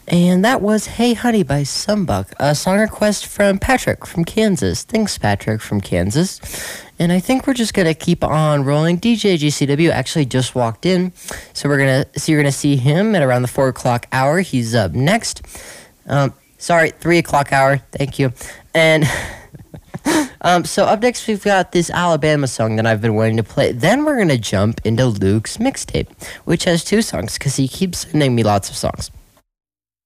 And that was Hey Honey by Sunbuck, a song request from Patrick from Kansas. Thanks, Patrick from Kansas. And I think we're just going to keep on rolling. DJ GCW actually just walked in, so you're gonna see him at around the 4 o'clock hour. He's up next. 3 o'clock hour. Thank you. And so up next, we've got this Alabama song that I've been wanting to play. Then we're going to jump into Luke's mixtape, which has 2 songs because he keeps sending me lots of songs.